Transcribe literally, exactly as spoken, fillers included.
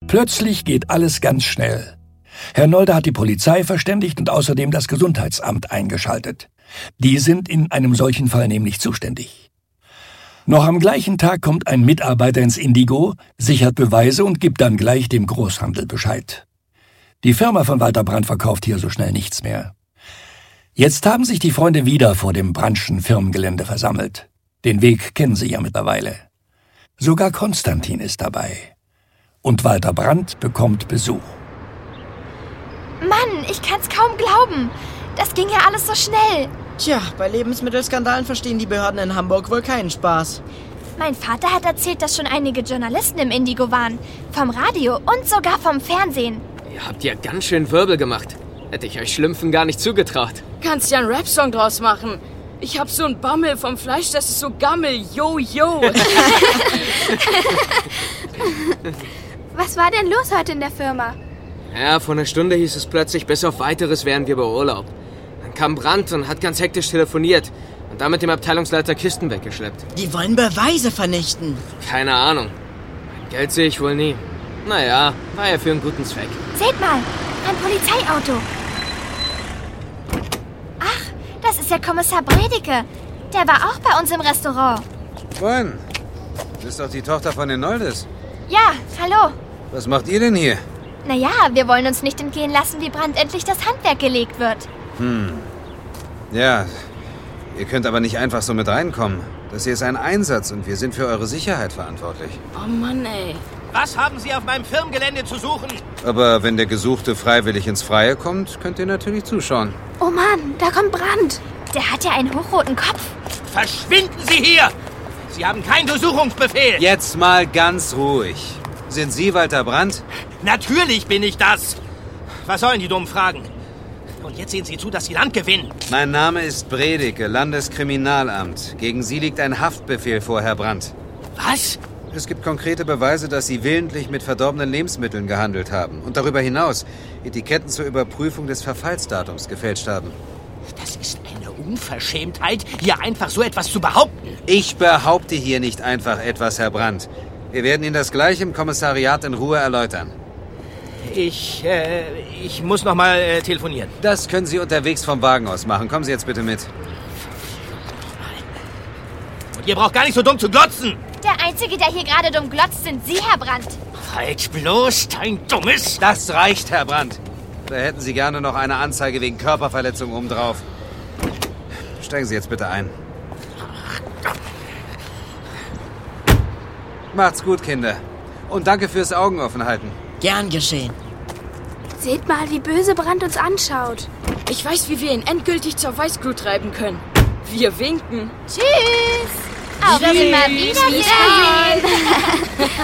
Plötzlich geht alles ganz schnell. Herr Nolde hat die Polizei verständigt und außerdem das Gesundheitsamt eingeschaltet. Die sind in einem solchen Fall nämlich zuständig. Noch am gleichen Tag kommt ein Mitarbeiter ins Indigo, sichert Beweise und gibt dann gleich dem Großhandel Bescheid. Die Firma von Walter Brandt verkauft hier so schnell nichts mehr. Jetzt haben sich die Freunde wieder vor dem Brandtschen Firmengelände versammelt. Den Weg kennen sie ja mittlerweile. Sogar Konstantin ist dabei. Und Walter Brandt bekommt Besuch. Mann, ich kann's kaum glauben. Das ging ja alles so schnell. Tja, bei Lebensmittelskandalen verstehen die Behörden in Hamburg wohl keinen Spaß. Mein Vater hat erzählt, dass schon einige Journalisten im Indigo waren. Vom Radio und sogar vom Fernsehen. Ihr habt ja ganz schön Wirbel gemacht. Hätte ich euch Schlümpfen gar nicht zugetraut. Kannst ja einen Rap-Song draus machen. Ich hab so ein Bammel vom Fleisch, das ist so gammel. Yo, yo. Was war denn los heute in der Firma? Ja, vor einer Stunde hieß es plötzlich, bis auf Weiteres wären wir beurlaubt. Dann kam Brandt und hat ganz hektisch telefoniert und damit dem Abteilungsleiter Kisten weggeschleppt. Die wollen Beweise vernichten. Keine Ahnung. Mein Geld sehe ich wohl nie. Naja, war ja für einen guten Zweck. Seht mal, ein Polizeiauto. Ach, das ist der Kommissar Bredeke. Der war auch bei uns im Restaurant. Freund, du bist doch die Tochter von den Noldes. Ja, hallo. Was macht ihr denn hier? Naja, wir wollen uns nicht entgehen lassen, wie Brandt endlich das Handwerk gelegt wird. Hm. Ja, ihr könnt aber nicht einfach so mit reinkommen. Das hier ist ein Einsatz und wir sind für eure Sicherheit verantwortlich. Oh Mann, ey. Was haben Sie auf meinem Firmengelände zu suchen? Aber wenn der Gesuchte freiwillig ins Freie kommt, könnt ihr natürlich zuschauen. Oh Mann, da kommt Brandt. Der hat ja einen hochroten Kopf. Verschwinden Sie hier! Sie haben keinen Durchsuchungsbefehl. Jetzt mal ganz ruhig. Sind Sie Walter Brandt? Natürlich bin ich das. Was sollen die dummen Fragen? Und jetzt sehen Sie zu, dass Sie Land gewinnen. Mein Name ist Bredeke, Landeskriminalamt. Gegen Sie liegt ein Haftbefehl vor, Herr Brandt. Was? Es gibt konkrete Beweise, dass Sie willentlich mit verdorbenen Lebensmitteln gehandelt haben. Und darüber hinaus Etiketten zur Überprüfung des Verfallsdatums gefälscht haben. Das ist eine Unverschämtheit, hier einfach so etwas zu behaupten. Ich behaupte hier nicht einfach etwas, Herr Brandt. Wir werden Ihnen das gleich im Kommissariat in Ruhe erläutern. Ich, äh, ich muss noch mal äh, telefonieren. Das können Sie unterwegs vom Wagen aus machen. Kommen Sie jetzt bitte mit. Und ihr braucht gar nicht so dumm zu glotzen. Der Einzige, der hier gerade dumm glotzt, sind Sie, Herr Brandt. Halt bloß, dein Dummes. Das reicht, Herr Brandt. Da hätten Sie gerne noch eine Anzeige wegen Körperverletzung obendrauf. Steigen Sie jetzt bitte ein. Macht's gut, Kinder. Und danke fürs Augen offen halten. Gern geschehen. Seht mal, wie böse Brandt uns anschaut. Ich weiß, wie wir ihn endgültig zur Weißglut treiben können. Wir winken. Tschüss. Auf immer Wiedersehen.